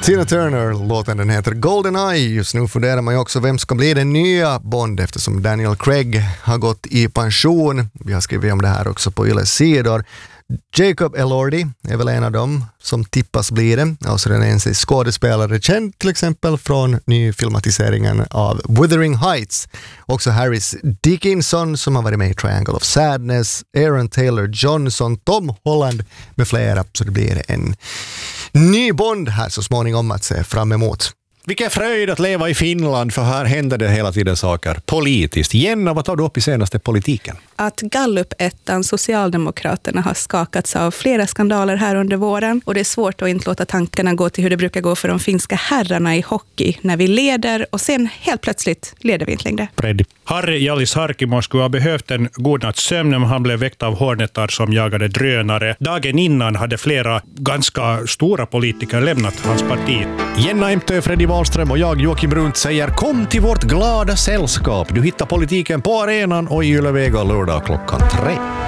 Tina Turner, låten den heter GoldenEye. Just nu funderar man ju också vem ska bli den nya Bond eftersom Daniel Craig har gått i pension. Vi har skrivit om det här också på Yles sidor. Jacob Elordi är väl en av dem som tippas bli det. Australiensisk skådespelare känd till exempel från nyfilmatiseringen av Wuthering Heights. Också Harris Dickinson som har varit med i Triangle of Sadness, Aaron Taylor Johnson, Tom Holland med flera. Så det blir en ny Bond här så småningom att se fram emot. Vilken fröjd att leva i Finland, för här händer det hela tiden saker politiskt. Jenna, vad tar du upp i senaste politiken? Att Gallup-ettan Socialdemokraterna har skakats av flera skandaler här under våren. Och det är svårt att inte låta tankarna gå till hur det brukar gå för de finska herrarna i hockey. När vi leder och sen helt plötsligt leder vi inte längre. Freddy. Harri Jallis Harkimo skulle ha behövt en god natts sömn när han blev väckt av hornetar som jagade drönare. Dagen innan hade flera ganska stora politiker lämnat hans parti. Jenna Emtö, Freddy Wahlström och jag, Joakim Brunt, säger kom till vårt glada sällskap. Du hittar politiken på arenan och i Yle Vega lördag klockan 3.